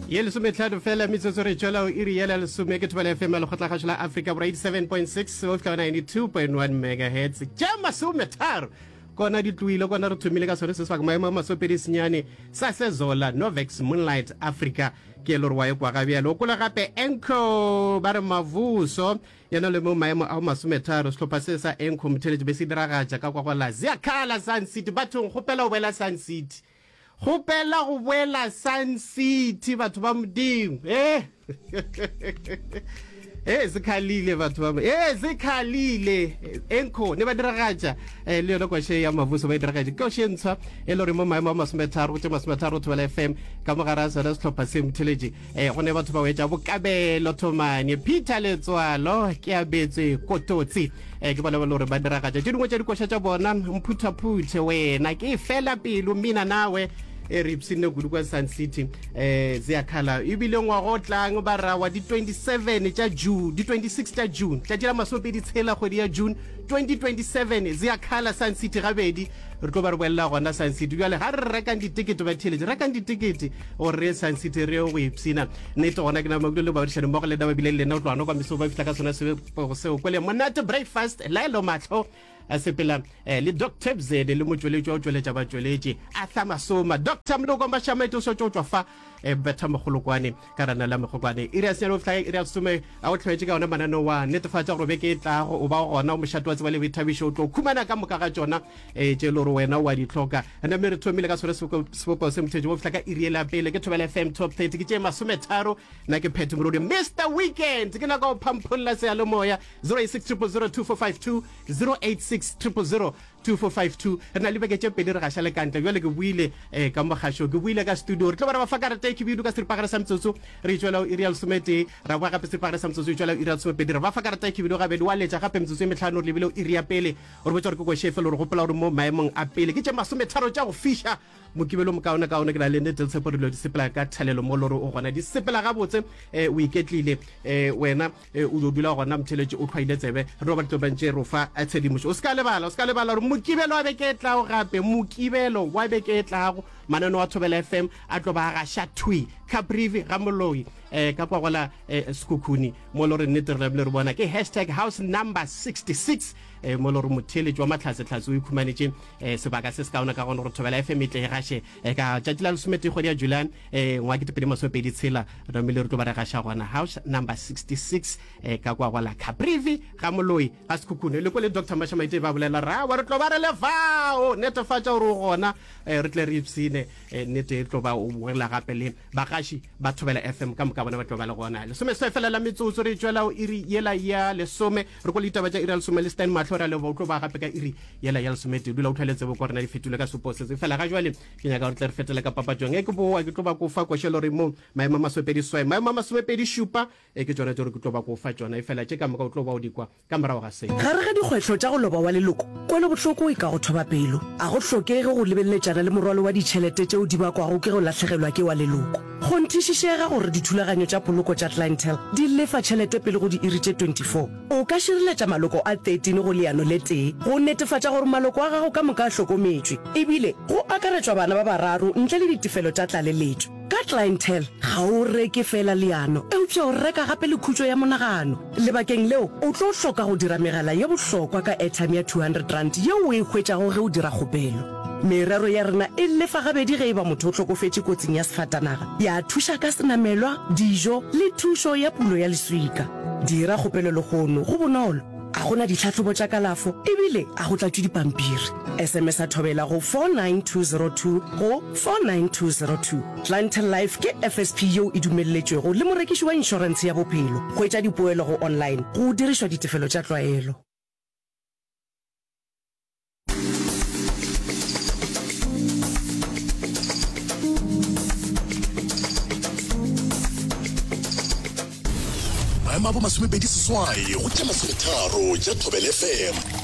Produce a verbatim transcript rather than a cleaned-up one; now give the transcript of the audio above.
Ye le sometlhano fela metsotso re tšwela o iri yela le some ke thobela F M le kgotla gašo la Africa bra eighty-seven point six o fika ninety-two point one megahertz ja masome tharo kona di tluile kona re thomile ka sone se se fa maemo a masopedi senyane sa sezola Novex Moonlight Africa ke le re wa ekwa ga bjalo o kola gape Enco ba re mavuso yana le mo maemo a masome tharo sehlopha se sa Enco motheletši be se diragaja ka kwa kwa la Ziakhala Sun City bathong gopela o boela Sun City gopela go boela Sun City batho ba modimo eh eh zikhalile batho ba eh zikhalile Enco ne ba diragaja eh le yona kwa she ya mavuso ba diragaja ke she ntshwa e le re mo maemo a masome tharo go tsema masome tharo thobela F M ka mogara sa sehlopha se motheletši eh go ne batho ba wetša bokabelo thomane Peter Letswalo ke a betse kototsi eh ke bala ba le re ba diragaja di dingwe tša dikosha tša bona mphuthaphuthe wena ke fela pelo mina nawe e re ipsine go kwa Sun City eh Ziakhala ibile ngwa go tlang ba rawa di twenty-seven tša June di twenty-six tša June tša dira masopedi tshela kgwedi ya June twenty twenty-seven Ziakhala Sun City gabedi re tlo ba re boela gona Sun City jale ga re rekang ditikete ba theletše rekang ditikete o re Sun City re go ipsina nete gona ke na maglo le ba ditšhane mo go le da ba bile le nna o tlwana kwa miso ba fitla ka sona se se o kwele monate breakfast laelo matlo a sepela le Doctor Zede le motsweletši o tsweletša ba tsweletše a thamasoma Doctor Mloko Mashamaito so tswa fa e betha mogolokwane ka rana la mogolokwane iri a seno fly iri a some a o tlhoetse ka ona manano wa netefatsa gore be ke tla go o ba gona o moshato wa tseba le bithabisho o tlo khumana ka moka ga tsona e tše lore wena wa di tlhoka nna me re thomile ka sore sepopo se mtheje o fla ka iri la pele ke thobela F M top thirty ke tše masome tharo na ke phethe morodi Mister Weekend ke na ka o phampolla se ya le moya zero eight six zero zero two four five two zero eight six zero zero two four five two rena le beke tše pedi re gašha le kantle jwale ke buile eh ka mogasho ke buile ka studio re tlo ba ba fa karata ke bidu ka siripagare sa mtsotso re tšwela o irial somete ra bua gape siripagare sa mtsotso tšwela o irial somete re ba fa karata ke bidu gabe wa letša gape mtsotso e metlhano re lebile o iria pele o re botsa gore ke go shefe le re gopola gore mo maemong a pele ke tše masome tharo tša go fisha mokibelo mokaone kaone ke na le nete tshepo re lo di sepela ka thalelo mo lore o gona di sepela ga botse eh o iketlile eh wena o do dula gona mtheletše o tlwaile tsebe re ba tlo bantše ro fa a tshedimošo o ska lebala o ska lebala re mokibelo wa beketla o gape mokibelo wa beketla go manano wa thobela F M a tlo ba ga shatwi Caprivi Gamoloi eh ka kwa gola skukhuni mo lore nete re le re bona ke hashtag house number sixty-six eh mo lore motheletši wa matlhatse tlhatse o ikhumanetše eh sebaka se se kaona ka gona re thobela F M e tle e gaše ka tšatši la lesomete kgwedi ya July eh ngwa ke tepedi masopedi tshela re mile re tlo ba re gaša gona house number sixty-six eh ka kwa gola Caprivi Gamoloi ga skukhuni le ko le Doctor Mashamaite ba bolela ra wa re tlo ba re le fao netefatša gore gona eh re tle re ipsine nete tlo ba o boela gape le bagashi ba thobela F M ka moka bona ba tlo ba le gona le some se fela la metsotso re tšwela o iri yela ya le some re go litaba tša iri ya lesome le stand matlhora le ba tlo ba gape ka iri yela ya lesome te dula o tlhaletse bo korena di fetule ka supose se fela ga jwale ke nyaka re tle re fetele ka papatšong e ke boa ke tlo ba go fa kwešelo re mo maemo a masopedi swai maemo a masopedi šupa e ke tsona tšore ke tlo ba go fa tsona e fela tše ka moka o tlo ba o dikwa ka morago ga se ga re ga dikgwetlho tša go loba wa leloko kone bohloko e ka go thoba pelo a go hlokege go lebelletšana le morwalo wa ditšhelete tšeo di bakwago ke go latlhegelwa ke wa leloko go nthišišega gore dithulaganyo tša poloko tša clientele di lefa tšhelete pele go di iri tše twenty-four o ka šireletša maloko a thirteen go leano le tee go netefatša gore maloko a gago ka moka a hlokometšwe ebile go akaretšwa bana ba bararo ntle le ditefelo tša tlaleletšo ka clientele ga o reke fela leano eupša o reka gape le khutšo ya monagano lebakeng leo o tlo hloka go dira megala ye bohlokwa ka airtime ya two hundred rand yeo o e hwetšago ge o dira kgopelo merero ya rena e lefa gabedi ge e ba motho o tlhokofetše kotsing ya sefatanaga ya thuša ka senamelwa dijo le thušo ya pulo ya leswika dira kgopelo le kgono go bonolo a gona ditlhatlhobo tša kalafo ebile a go tlatšwe dipampiri sms a thobela go four nine two zero two go four nine two zero two clientele life ke F S P yeo e dumelletšwego le morekiši wa inšorense ya bophelo go etša dipoelo go online go dirišwa ditefelo tša tlwaelo maemo a bo masomepedi seswai go tša masometharo tša thobela F M